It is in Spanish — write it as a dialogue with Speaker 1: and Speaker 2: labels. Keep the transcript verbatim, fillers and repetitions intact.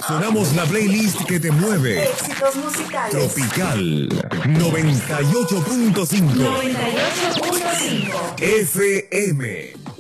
Speaker 1: Sonamos la playlist que te mueve.
Speaker 2: Éxitos musicales.
Speaker 1: Tropical noventa y ocho punto cinco.
Speaker 2: noventa y ocho punto cinco.
Speaker 1: F M.